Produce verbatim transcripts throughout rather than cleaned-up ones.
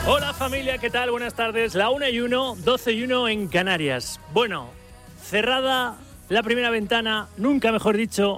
Hola familia, ¿qué tal? Buenas tardes. La una y uno, doce y uno en Canarias. Bueno, cerrada la primera ventana, nunca mejor dicho,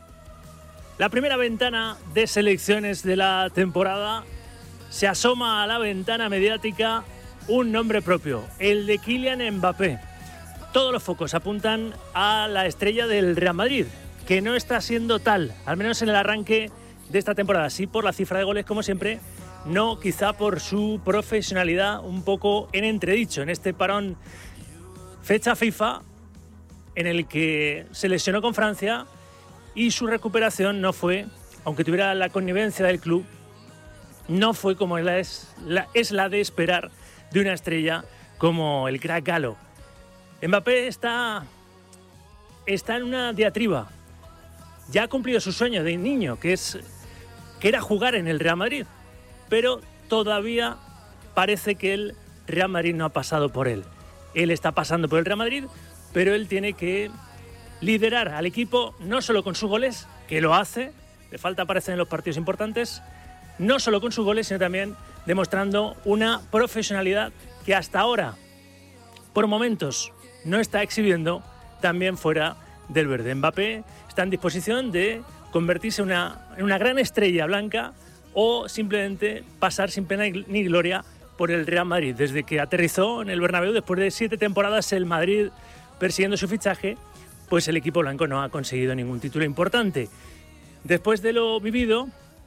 la primera ventana de selecciones de la temporada. Se asoma a la ventana mediática un nombre propio, el de Kylian Mbappé. Todos los focos apuntan a la estrella del Real Madrid, que no está siendo tal, al menos en el arranque de esta temporada. Sí por la cifra de goles, como siempre, no quizá por su profesionalidad un poco en entredicho en este parón fecha FIFA en el que se lesionó con Francia y su recuperación no fue, aunque tuviera la connivencia del club, no fue como la es, la, es la de esperar de una estrella como el crack galo. Mbappé está, está en una diatriba. Ya ha cumplido su sueño de niño, que, es, que era jugar en el Real Madrid. Pero todavía parece que el Real Madrid no ha pasado por él. Él está pasando por el Real Madrid, pero él tiene que liderar al equipo no solo con sus goles, que lo hace, le falta aparecer en los partidos importantes, no solo con sus goles, sino también demostrando una profesionalidad que hasta ahora, por momentos, no está exhibiendo también fuera del verde. Mbappé está en disposición de convertirse en una, en una gran estrella blanca o simplemente pasar sin pena ni gloria por el Real Madrid. Desde que aterrizó en el Bernabéu, después de siete temporadas el Madrid persiguiendo su fichaje, pues el equipo blanco no ha conseguido ningún título importante. Después de lo vivido,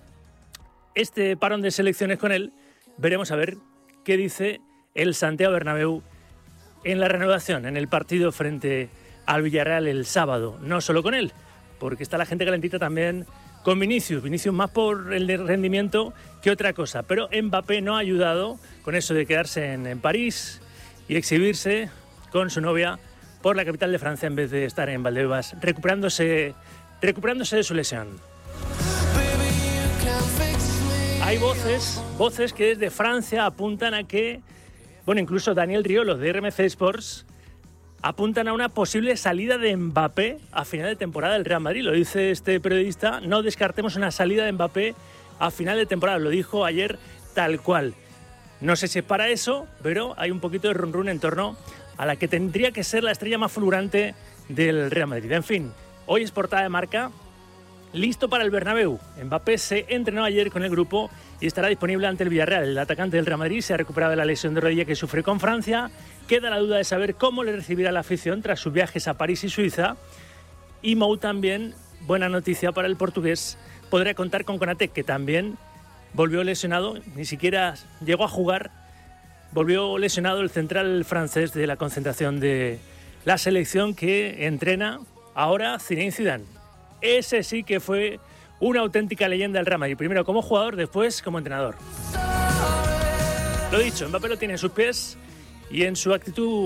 este parón de selecciones con él, veremos a ver qué dice el Santiago Bernabéu en la reanudación, en el partido frente al Villarreal el sábado. No solo con él, porque está la gente calentita también con Vinicius. Vinicius más por el rendimiento que otra cosa. Pero Mbappé no ha ayudado con eso de quedarse en, en París y exhibirse con su novia por la capital de Francia en vez de estar en Valdebebas recuperándose, recuperándose de su lesión. Hay voces, voces que desde Francia apuntan a que, bueno, incluso Daniel Riolo de R M C Sports apuntan a una posible salida de Mbappé a final de temporada del Real Madrid. Lo dice este periodista, no descartemos una salida de Mbappé a final de temporada. Lo dijo ayer tal cual. No sé si es para eso, pero hay un poquito de run run en torno a la que tendría que ser la estrella más fulgurante del Real Madrid. En fin, hoy es portada de Marca, listo para el Bernabéu. Mbappé se entrenó ayer con el grupo y estará disponible ante el Villarreal. El atacante del Real Madrid se ha recuperado de la lesión de rodilla que sufre con Francia. Queda la duda de saber cómo le recibirá la afición tras sus viajes a París y Suiza. Y Mou también, buena noticia para el portugués, podrá contar con Konaté, que también volvió lesionado, ni siquiera llegó a jugar, volvió lesionado el central francés de la concentración de la selección que entrena ahora Zinedine Zidane. Ese sí que fue una auténtica leyenda del Real Madrid, primero como jugador, después como entrenador. Lo dicho, Mbappé lo tiene en sus pies y en su actitud